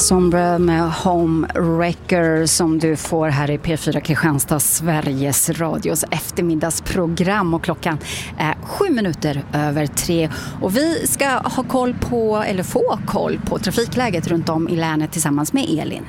Sombra med Homewrecker som du får här i P4 Kristianstad, Sveriges Radios eftermiddagsprogram, och klockan är 7:07 och vi ska ha koll på, eller få koll på trafikläget runt om i länet tillsammans med Elin.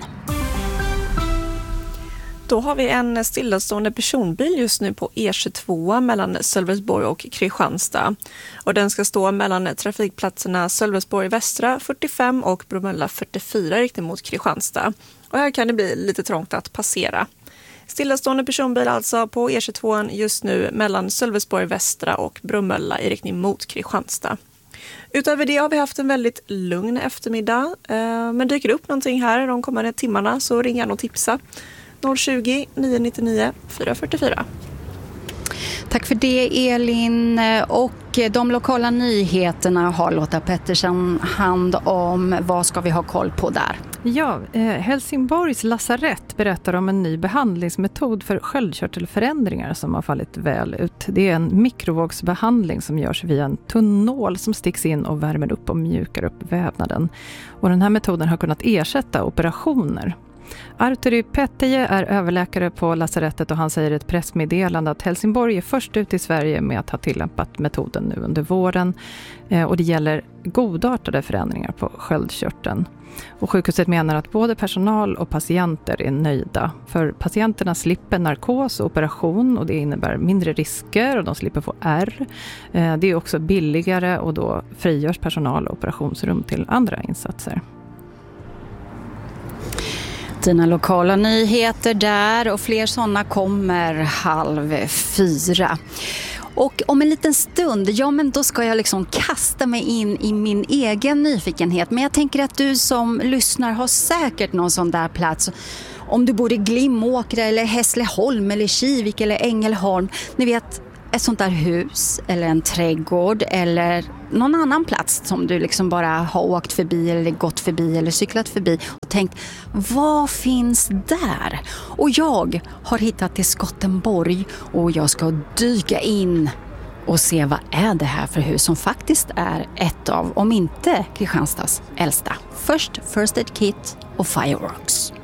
Då har vi en stillastående personbil just nu på E22 mellan Sölvesborg och Kristianstad. Och den ska stå mellan trafikplatserna Sölvesborg Västra 45 och Bromölla 44 riktning mot Kristianstad. Och här kan det bli lite trångt att passera. Stillastående personbil alltså på E22 just nu mellan Sölvesborg Västra och Bromölla i riktning mot Kristianstad. Utöver det har vi haft en väldigt lugn eftermiddag. Men dyker upp någonting här de kommande timmarna så ring gärna och tipsa. 020 999 444. Tack för det, Elin. Och de lokala nyheterna har Lotta Pettersson hand om. Vad ska vi ha koll på där? Ja, Helsingborgs lasarett berättar om en ny behandlingsmetod för sköldkörtelförändringar som har fallit väl ut. Det är en mikrovågsbehandling som görs via en tunn nål som sticks in och värmer upp och mjukar upp vävnaden. Och den här metoden har kunnat ersätta operationer. Arturi Petteje är överläkare på lasarettet och han säger i ett pressmeddelande att Helsingborg är först ut i Sverige med att ha tillämpat metoden nu under våren. Och det gäller godartade förändringar på sköldkörteln. Och sjukhuset menar att både personal och patienter är nöjda. För patienterna slipper narkos och operation och det innebär mindre risker och de slipper få ärr. Det är också billigare och då frigörs personal och operationsrum till andra insatser. Dina lokala nyheter där och fler sådana kommer 3:30. Och om en liten stund, ja men då ska jag liksom kasta mig in i min egen nyfikenhet. Men jag tänker att du som lyssnar har säkert någon sån där plats. Om du bor i Glimåkra eller Hässleholm eller Kivik eller Ängelholm. Ni vet, ett sånt där hus eller en trädgård eller någon annan plats som du liksom bara har åkt förbi eller gått förbi eller cyklat förbi och tänkt, vad finns där? Och jag har hittat till Skottenborg och jag ska dyka in och se vad är det här för hus som faktiskt är ett av, om inte Kristianstads äldsta. Först First Aid Kit och Fireworks.